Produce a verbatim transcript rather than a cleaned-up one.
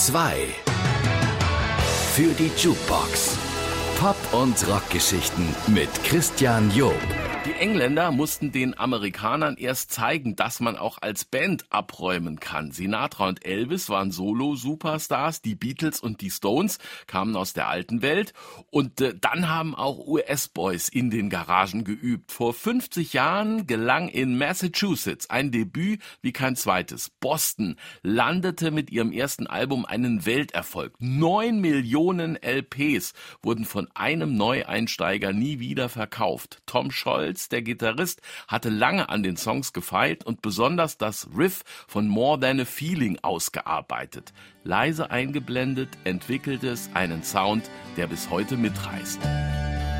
zwei für die Jukebox. Pop- und Rockgeschichten mit Christian Job. Die Engländer mussten den Amerikanern erst zeigen, dass man auch als Band abräumen kann. Sinatra und Elvis waren Solo-Superstars, die Beatles und die Stones kamen aus der alten Welt. Und äh, dann haben auch U S-Boys in den Garagen geübt. Vor fünfzig Jahren gelang in Massachusetts ein Debüt wie kein zweites. Boston landete mit ihrem ersten Album einen Welterfolg. Neun Millionen L Ps wurden von einem Neueinsteiger nie wieder verkauft. Tom Scholz, der Gitarrist, hatte lange an den Songs gefeilt und besonders das Riff von More Than a Feeling ausgearbeitet. Leise eingeblendet entwickelte es einen Sound, der bis heute mitreißt.